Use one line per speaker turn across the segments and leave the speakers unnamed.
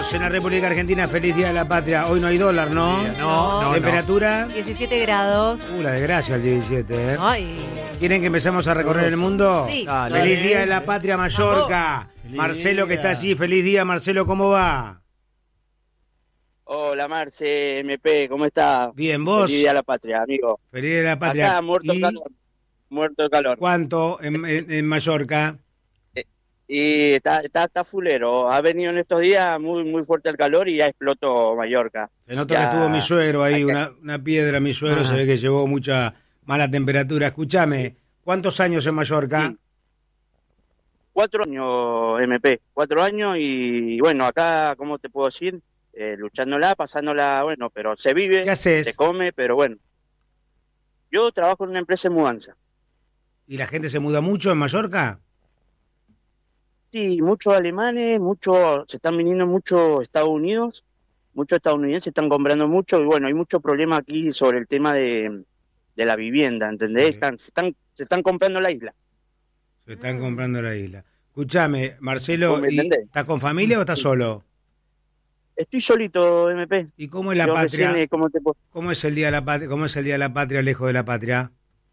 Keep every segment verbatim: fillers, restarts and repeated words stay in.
grados en la República Argentina. Feliz Día de la Patria. Hoy no hay dólar, ¿no?
No, no.
¿Temperatura?
diecisiete grados.
Uh, la desgracia el diecisiete, ¿eh?
Ay.
¿Quieren que empecemos a recorrer el mundo?
Sí.
Dale.
Feliz Día de la Patria, Mallorca.
Feliz
Marcelo, que
día.
está allí. Feliz día, Marcelo, ¿cómo va?
Hola Marce, M P, ¿cómo está?
Bien, ¿vos?
Feliz Día de la Patria, amigo.
Feliz Día de la Patria.
Acá, muerto de
¿Y
calor. Muerto de calor.
cuánto en, en- en Mallorca?
Y está, está, está fulero. Ha venido en estos días muy muy fuerte el calor y ya explotó Mallorca.
Se nota
Ya,
que estuvo mi suegro ahí,
acá.
una, una piedra, mi suegro,
Ajá.
se ve que llevó mucha mala temperatura. Escúchame, ¿cuántos años en Mallorca?
Sí. Cuatro años, M P. Cuatro años y bueno, acá, ¿cómo te puedo decir? Eh, luchándola, pasándola, bueno, pero se vive,
¿Qué haces?
se come, pero bueno. Yo trabajo en una empresa de mudanza.
¿Y la gente se muda mucho en Mallorca?
Sí, muchos alemanes, muchos, se están viniendo muchos Estados Unidos, muchos estadounidenses están comprando mucho, y bueno, hay mucho problema aquí sobre el tema de, de la vivienda, ¿entendés?
Sí.
Están, se, están, se están comprando la isla.
Se están comprando la isla. Escúchame, Marcelo,
¿Vos me
¿y
entendés?
¿estás con familia o estás solo?
Estoy solito, M P.
¿Y cómo es la
Yo
patria?
recién, eh, ¿cómo te puedo-
¿Cómo es el día de la patria? ¿Cómo es el día de la patria lejos de la patria?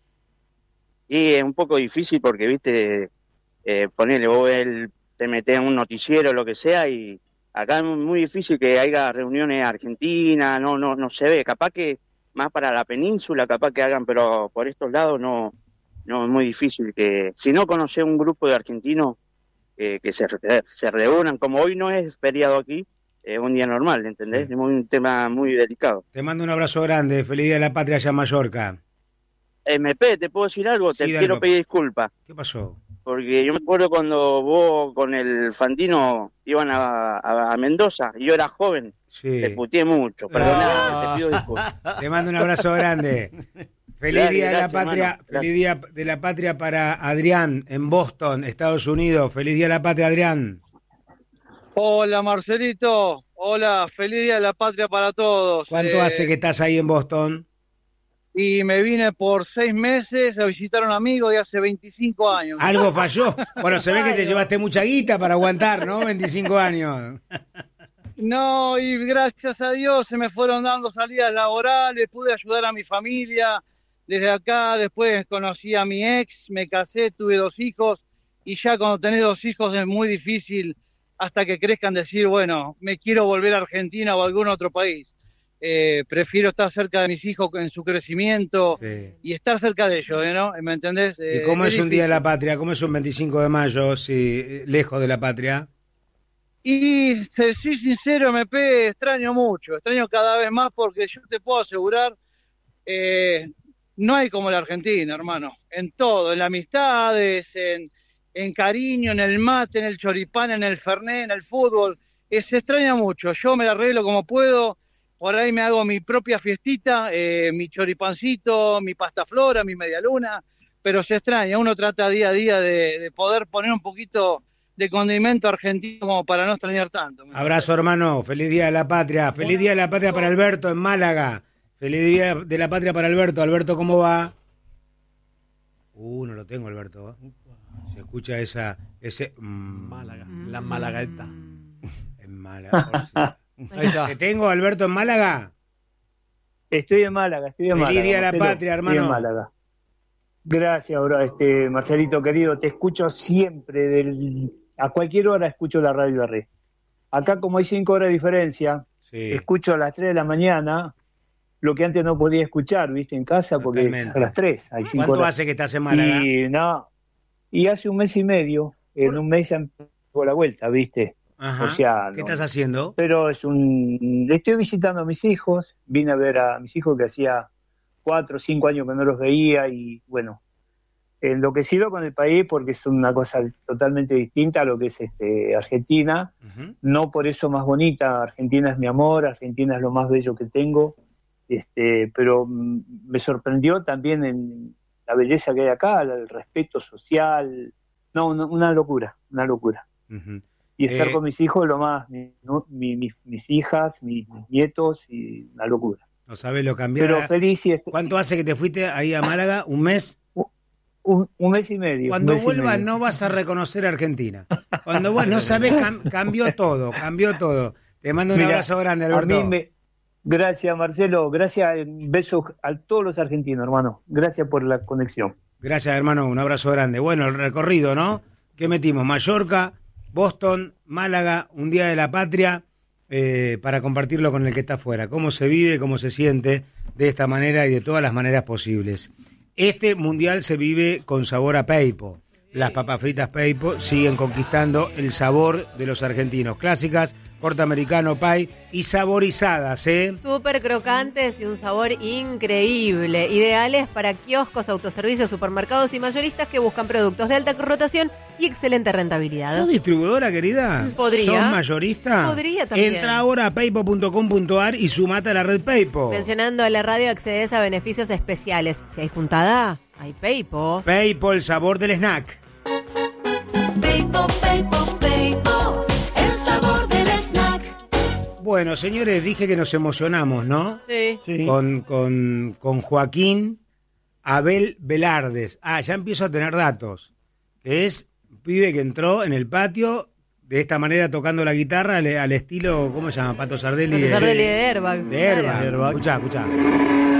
Y es un poco difícil porque, viste, eh, ponele, vos el, te metés en un noticiero o lo que sea y acá es muy difícil que haya reuniones argentinas, no, no, no se ve. Capaz que más para la península, capaz que hagan, pero por estos lados no, no es muy difícil que, si no conocés un grupo de argentinos eh, que se, re- se reúnan, como hoy no es feriado aquí, es un día normal, ¿entendés?
Sí.
Es muy- un tema muy delicado.
Te mando un abrazo grande. Feliz día de la patria allá en Mallorca.
M P, ¿te puedo decir algo?
Sí,
Te
dale,
quiero
papá.
pedir disculpas.
¿Qué pasó?
Porque yo me acuerdo cuando vos con el Fantino iban a, a- a Mendoza y yo era joven,
Sí.
te puteé mucho, perdoná,
Ah.
te pido disculpas.
Te mando un abrazo grande. Feliz
Dale,
día de la
gracias,
patria,
hermano, gracias.
feliz día de la patria para Adrián en Boston, Estados Unidos. Feliz día de la patria, Adrián.
Hola Marcelito, hola, feliz día de la patria para todos.
¿Cuánto
Eh,
hace que estás ahí en Boston?
Y me vine por seis meses a visitar a un amigo de hace veinticinco años.
Algo falló. Bueno, se ve que te llevaste mucha guita para aguantar, ¿no? veinticinco años.
No, y gracias a Dios se me fueron dando salidas laborales, pude ayudar a mi familia desde acá, después conocí a mi ex, me casé, tuve dos hijos y ya cuando tenés dos hijos es muy difícil hasta que crezcan decir, bueno, me quiero volver a Argentina o a algún otro país. Eh, prefiero estar cerca de mis hijos en su crecimiento
Sí.
y estar cerca de ellos, ¿eh, ¿no? ¿Me entendés?
¿Y
Eh,
cómo es un día de la
difícil.
patria? ¿Cómo es un veinticinco de mayo, si lejos de la patria?
Y te soy sincero, M P, extraño mucho, extraño cada vez más porque yo te puedo asegurar, eh, no hay como la Argentina, hermano, en todo, en las amistades, en, en cariño, en el mate, en el choripán, en el fernet, en el fútbol, eh, se extraña mucho, yo me la arreglo como puedo, por ahí me hago mi propia fiestita, eh, mi choripancito, mi pasta flora, mi media luna, pero se extraña, uno trata día a día de, de poder poner un poquito de condimento argentino como para no extrañar tanto.
Abrazo, hermano. Feliz día de la patria. Feliz día de la patria para Alberto en Málaga. Feliz día de la patria para Alberto. Alberto, ¿cómo va? Uh, no lo tengo, Alberto. Se escucha esa, ese... mm,
Málaga, la Malagaeta.
en Málaga. O sea,
Ahí está.
¿te tengo, Alberto, en Málaga?
Estoy en Málaga, estoy en
Feliz
Málaga.
día de la
Marcelo,
patria, hermano.
Estoy en Málaga. Gracias, bro, este, Marcelito querido, te escucho siempre, del, a cualquier hora escucho la radio de Red. Acá como hay cinco horas de diferencia,
Sí.
escucho a las tres de la mañana lo que antes no podía escuchar, viste, en casa, porque
Totalmente.
a las tres hay cinco
¿Cuánto
horas.
hace que estás en Málaga?
Y no, y hace un mes y medio, en un mes ya empezó la vuelta, viste.
Ajá.
O sea,
¿Qué
no-
estás haciendo?
Pero es un, estoy visitando a mis hijos, vine a ver a mis hijos que hacía cuatro o cinco años que no los veía y bueno, enloquecido con el país porque es una cosa totalmente distinta a lo que es este Argentina,
Ujú.
no por eso más bonita, Argentina es mi amor, Argentina es lo más bello que tengo, este, pero mm, me sorprendió también en la belleza que hay acá, el respeto social, no, no, una locura, una locura.
Ujú.
Y estar
Eh,
con mis hijos, lo más, mi- no, mi- mis, mis hijas, mis, mis nietos, y una locura.
No sabes lo cambiada.
Pero feliz y est-
¿Cuánto hace que te fuiste ahí a Málaga? ¿Un mes?
un, un mes y medio.
Cuando
un mes y
vuelvas
medio.
no vas a reconocer a Argentina. Cuando vos no sabes, cam- cambió todo, cambió todo. Te mando un
Mirá,
abrazo grande,
a
Alberto.
mí me- Gracias, Marcelo. Gracias. Besos a todos los argentinos, hermano. Gracias por la conexión.
Gracias, hermano, un abrazo grande. Bueno, el recorrido, ¿no? ¿Qué metimos? Mallorca, Boston, Málaga, un día de la patria, eh, para compartirlo con el que está afuera. Cómo se vive, cómo se siente de esta manera y de todas las maneras posibles. Este mundial se vive con sabor a Peipo. Las papas fritas Peipo siguen conquistando el sabor de los argentinos. Clásicas, corte americano, pie y saborizadas, ¿eh?
Súper crocantes y un sabor increíble. Ideales para kioscos, autoservicios, supermercados y mayoristas que buscan productos de alta rotación y excelente rentabilidad.
¿Sos distribuidora, querida?
Podría.
¿Sos mayorista?
Podría también.
Entra ahora a peipo punto com punto ar y sumate a la red Peipo.
Mencionando a la radio accedes a beneficios especiales. Si hay juntada, hay Peipo.
Peipo, el sabor del snack.
Peipo, Peipo, Peipo, el sabor del snack.
Bueno, señores, dije que nos emocionamos, ¿no?
Sí.
Sí.
Con, con, con Joaquín Abel Velardes. Ah, ya empiezo a tener datos. Que es un pibe que entró en el patio de esta manera tocando la guitarra al, al estilo, ¿cómo se llama? Pato Sardelli.
Pato Sardelli de Airbag.
De Airbag.
Claro.
Airbag.
Escuchá, escuchá.